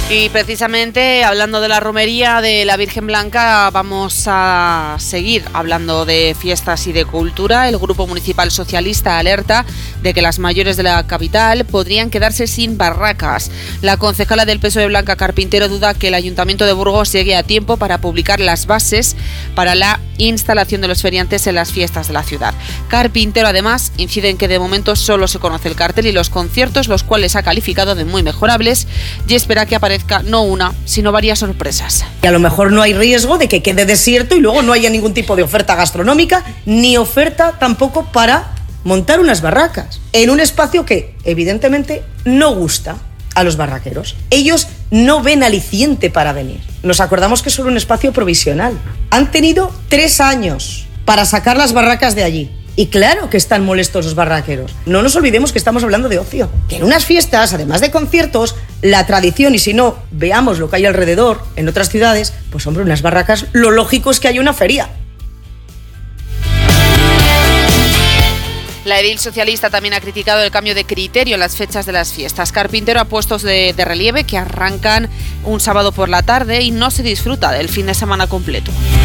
Y precisamente hablando de la romería de la Virgen Blanca, vamos a seguir hablando de fiestas y de cultura. El Grupo Municipal Socialista alerta de que las mayores de la capital podrían quedarse sin barracas. La concejala del PSOE, Blanca Carpintero, duda que el Ayuntamiento de Burgos llegue a tiempo para publicar las bases para la instalación de los feriantes en las fiestas de la ciudad. Carpintero además incide en que de momento solo se conoce el cartel y los conciertos, los cuales ha calificado de muy mejorables, y espera que aparezca no una, sino varias sorpresas. Y a lo mejor no hay riesgo de que quede desierto y luego no haya ningún tipo de oferta gastronómica, ni oferta tampoco para montar unas barracas en un espacio que evidentemente no gusta a los barraqueros. Ellos no ven aliciente para venir. Nos acordamos que es solo un espacio provisional. Han tenido 3 años para sacar las barracas de allí. Y claro que están molestos los barraqueros. No nos olvidemos que estamos hablando de ocio. Que en unas fiestas, además de conciertos, la tradición, y si no, veamos lo que hay alrededor en otras ciudades, pues hombre, unas barracas, lo lógico es que haya una feria. La edil socialista también ha criticado el cambio de criterio en las fechas de las fiestas. Carpintero ha puesto de relieve que arrancan un sábado por la tarde y no se disfruta del fin de semana completo.